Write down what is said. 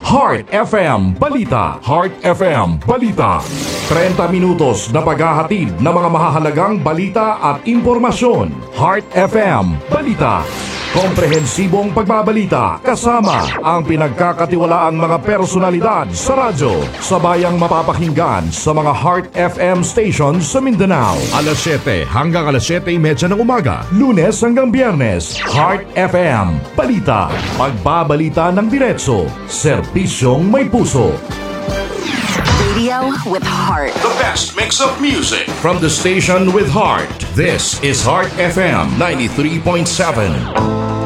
Heart FM Balita. Heart FM Balita. 30 minutos na paghahatid ng mga mahahalagang balita at impormasyon. Heart FM Balita. Komprehensibong pagbabalita kasama ang pinagkakatiwalaang mga personalidad sa radyo. Sabayang mapapakinggan sa mga Heart FM stations sa Mindanao. Alas 7 hanggang alas 7:30 ng umaga. Lunes hanggang Biyernes. Heart FM Balita. Pagbabalita ng diretso. Serbisyong may puso. Radio with heart. The best mix of music from the station with heart. This is Heart FM 93.7.